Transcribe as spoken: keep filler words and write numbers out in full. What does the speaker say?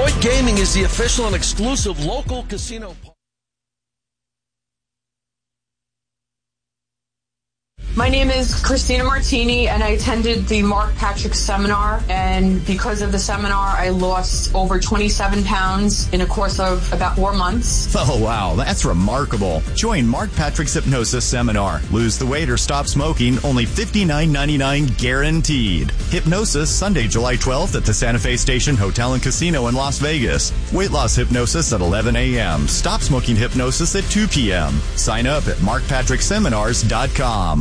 Detroit Gaming is the official and exclusive local casino. My name is Christina Martini, and I attended the Mark Patrick seminar, and because of the seminar, I lost over twenty-seven pounds in a course of about four months. Oh, wow, that's remarkable. Join Mark Patrick's Hypnosis Seminar. Lose the weight or stop smoking, only fifty-nine ninety-nine guaranteed. Hypnosis, Sunday, July twelfth at the Santa Fe Station Hotel and Casino in Las Vegas. Weight loss hypnosis at eleven a.m. Stop smoking hypnosis at two p.m. Sign up at mark patrick seminars dot com.